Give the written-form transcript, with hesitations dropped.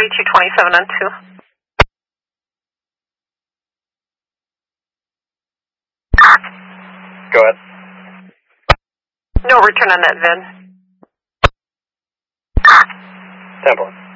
3227 on 2. Go ahead. No return on that VIN. 10-4.